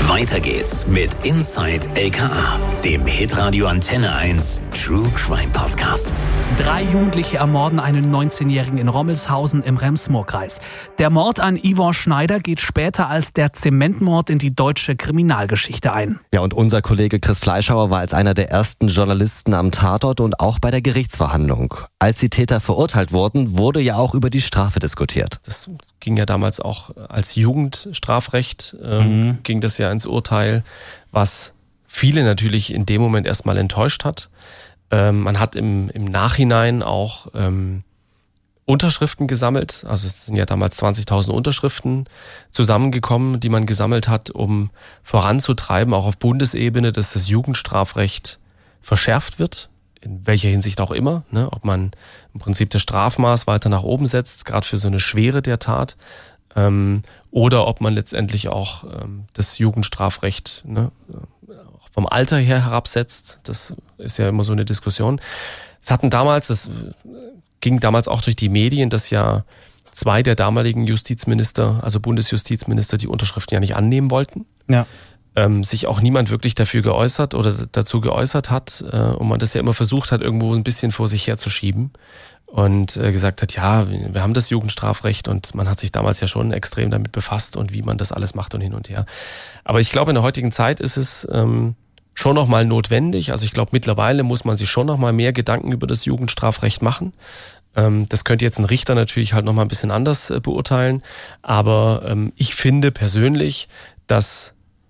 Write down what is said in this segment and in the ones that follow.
Weiter geht's mit Inside LKA, dem Hitradio Antenne 1 True Crime Podcast. 3 Jugendliche ermorden einen 19-Jährigen in Rommelshausen im Rems-Murr-Kreis. Der Mord an Yvonne Schneider geht später als der Zementmord in die deutsche Kriminalgeschichte ein. Ja, und unser Kollege Chris Fleischhauer war als einer der ersten Journalisten am Tatort und auch bei der Gerichtsverhandlung. Als die Täter verurteilt wurden, wurde ja auch über die Strafe diskutiert. Das ging ja damals auch als Jugendstrafrecht, ging das ja ins Urteil, was viele natürlich in dem Moment erstmal enttäuscht hat. Man hat im Nachhinein auch Unterschriften gesammelt. Also es sind ja damals 20.000 Unterschriften zusammengekommen, die man gesammelt hat, um voranzutreiben, auch auf Bundesebene, dass das Jugendstrafrecht verschärft wird. In welcher Hinsicht auch immer, ne? Ob man im Prinzip das Strafmaß weiter nach oben setzt, gerade für so eine Schwere der Tat, oder ob man letztendlich auch das Jugendstrafrecht vom Alter her herabsetzt. Das ist ja immer so eine Diskussion. Das ging damals auch durch die Medien, dass ja 2 der damaligen Justizminister, also Bundesjustizminister, die Unterschriften ja nicht annehmen wollten. Ja. Sich auch niemand wirklich dafür geäußert oder dazu geäußert hat und man das ja immer versucht hat, irgendwo ein bisschen vor sich herzuschieben und gesagt hat, ja, wir haben das Jugendstrafrecht und man hat sich damals ja schon extrem damit befasst und wie man das alles macht und hin und her. Aber ich glaube, in der heutigen Zeit ist es schon nochmal notwendig. Also ich glaube, mittlerweile muss man sich schon nochmal mehr Gedanken über das Jugendstrafrecht machen. Das könnte jetzt ein Richter natürlich halt nochmal ein bisschen anders beurteilen. Aber ich finde persönlich, dass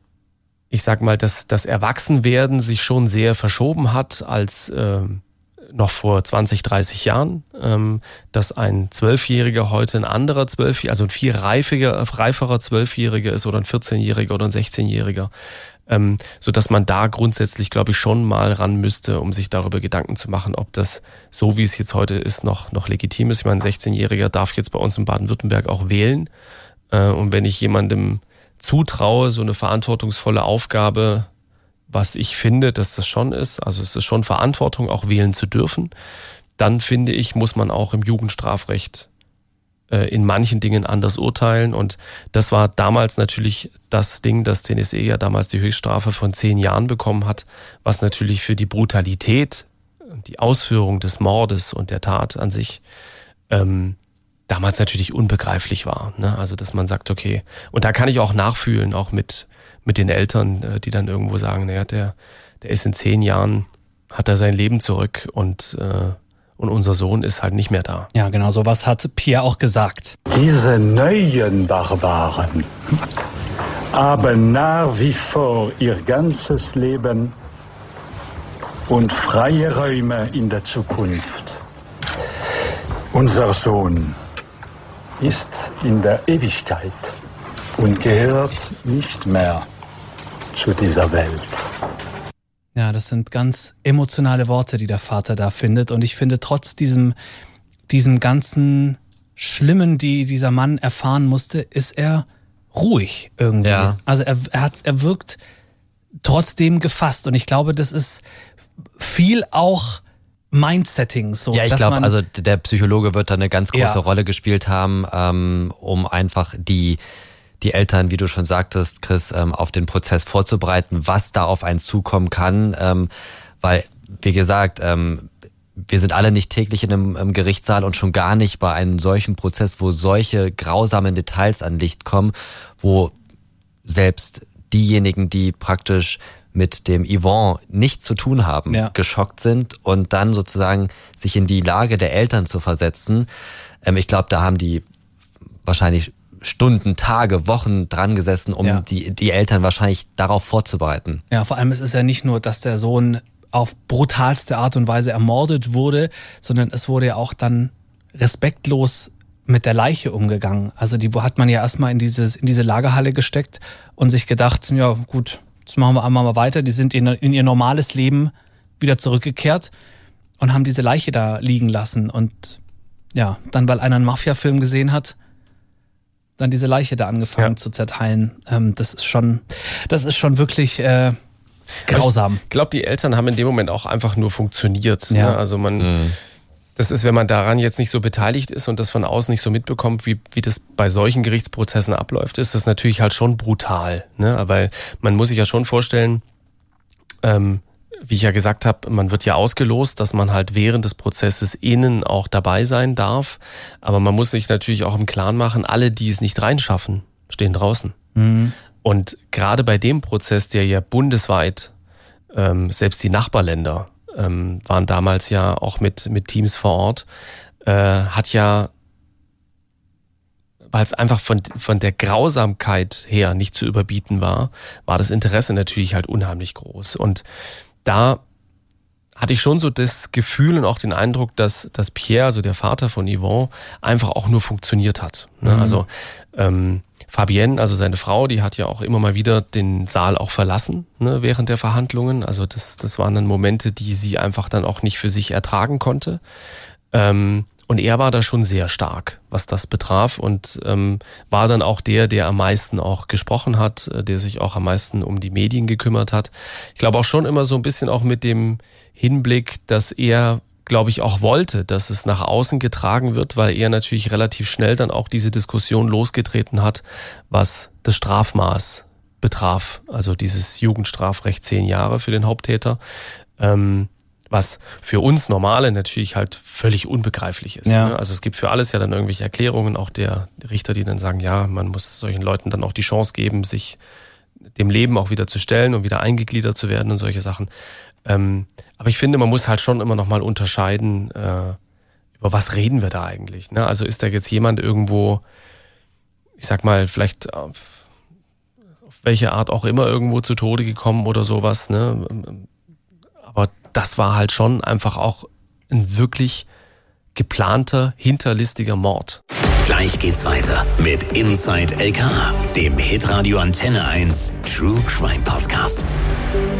das Erwachsenwerden sich schon sehr verschoben hat als noch vor 20, 30 Jahren, dass ein 12-Jähriger heute ein anderer 12-Jähriger, also ein viel reiferer 12-Jähriger ist oder ein 14-Jähriger oder ein 16-Jähriger, so dass man da grundsätzlich, glaube ich, schon mal ran müsste, um sich darüber Gedanken zu machen, ob das, so wie es jetzt heute ist, noch legitim ist. Ich meine, ein 16-Jähriger darf jetzt bei uns in Baden-Württemberg auch wählen. Und wenn ich jemandem zutraue, so eine verantwortungsvolle Aufgabe, was ich finde, dass das schon ist, also es ist schon Verantwortung, auch wählen zu dürfen, dann finde ich, muss man auch im Jugendstrafrecht in manchen Dingen anders urteilen. Und das war damals natürlich das Ding, dass Tennessee ja damals die Höchststrafe von 10 Jahren bekommen hat, was natürlich für die Brutalität, die Ausführung des Mordes und der Tat an sich damals natürlich unbegreiflich war. Ne? Also dass man sagt, okay, und da kann ich auch nachfühlen, auch mit den Eltern, die dann irgendwo sagen, naja, der ist in 10 Jahren, hat er sein Leben zurück und unser Sohn ist halt nicht mehr da. Ja, genau, sowas hat Pierre auch gesagt. Diese neuen Barbaren haben nach wie vor ihr ganzes Leben und freie Räume in der Zukunft. Unser Sohn ist in der Ewigkeit und gehört nicht mehr zu dieser Welt. Ja, das sind ganz emotionale Worte, die der Vater da findet. Und ich finde, trotz diesem ganzen Schlimmen, die dieser Mann erfahren musste, ist er ruhig irgendwie. Ja. Also er wirkt trotzdem gefasst. Und ich glaube, das ist viel auch Mindsetting. So, ja, ich glaube, also der Psychologe wird da eine ganz große Rolle gespielt haben, um einfach die Eltern, wie du schon sagtest, Chris, auf den Prozess vorzubereiten, was da auf einen zukommen kann. Weil, wie gesagt, wir sind alle nicht täglich in einem Gerichtssaal und schon gar nicht bei einem solchen Prozess, wo solche grausamen Details an Licht kommen, wo selbst diejenigen, die praktisch mit dem Yvonne nichts zu tun haben, geschockt sind und dann sozusagen sich in die Lage der Eltern zu versetzen. Ich glaube, da haben die wahrscheinlich Stunden, Tage, Wochen dran gesessen, um die Eltern wahrscheinlich darauf vorzubereiten. Ja, vor allem es ist ja nicht nur, dass der Sohn auf brutalste Art und Weise ermordet wurde, sondern es wurde ja auch dann respektlos mit der Leiche umgegangen. Also die hat man ja erstmal in diese Lagerhalle gesteckt und sich gedacht, ja gut, jetzt machen wir einmal mal weiter. Die sind in ihr normales Leben wieder zurückgekehrt und haben diese Leiche da liegen lassen. Und ja, dann, weil einer einen Mafia-Film gesehen hat, dann diese Leiche da angefangen zu zerteilen. Das ist schon wirklich grausam. Ich glaube, die Eltern haben in dem Moment auch einfach nur funktioniert. Ja. Ne? Also Das ist, wenn man daran jetzt nicht so beteiligt ist und das von außen nicht so mitbekommt, wie das bei solchen Gerichtsprozessen abläuft, ist das natürlich halt schon brutal. Ne? Aber man muss sich ja schon vorstellen, wie ich ja gesagt habe, man wird ja ausgelost, dass man halt während des Prozesses innen auch dabei sein darf. Aber man muss sich natürlich auch im Klaren machen, alle, die es nicht reinschaffen, stehen draußen. Mhm. Und gerade bei dem Prozess, der ja bundesweit, selbst die Nachbarländer waren damals ja auch mit Teams vor Ort, hat ja, weil es einfach von der Grausamkeit her nicht zu überbieten war das Interesse natürlich halt unheimlich groß. Und da hatte ich schon so das Gefühl und auch den Eindruck, dass Pierre, also der Vater von Yvonne, einfach auch nur funktioniert hat. Ne? Mhm. Also Fabienne, also seine Frau, die hat ja auch immer mal wieder den Saal auch verlassen, ne, während der Verhandlungen. Also das waren dann Momente, die sie einfach dann auch nicht für sich ertragen konnte. Und er war da schon sehr stark, was das betraf, und war dann auch der am meisten auch gesprochen hat, der sich auch am meisten um die Medien gekümmert hat. Ich glaube auch schon immer so ein bisschen auch mit dem Hinblick, dass er, glaube ich, auch wollte, dass es nach außen getragen wird, weil er natürlich relativ schnell dann auch diese Diskussion losgetreten hat, was das Strafmaß betraf, also dieses Jugendstrafrecht 10 Jahre für den Haupttäter, was für uns Normale natürlich halt völlig unbegreiflich ist. Ja. Also es gibt für alles ja dann irgendwelche Erklärungen, auch der Richter, die dann sagen, ja, man muss solchen Leuten dann auch die Chance geben, sich dem Leben auch wieder zu stellen und wieder eingegliedert zu werden und solche Sachen. Aber ich finde, man muss halt schon immer noch mal unterscheiden, über was reden wir da eigentlich. Ne? Also ist da jetzt jemand irgendwo, ich sag mal, vielleicht auf welche Art auch immer irgendwo zu Tode gekommen oder sowas. Ne? Aber das war halt schon einfach auch ein wirklich geplanter, hinterlistiger Mord. Gleich geht's weiter mit Inside LKA, dem Hitradio Antenne 1 True Crime Podcast.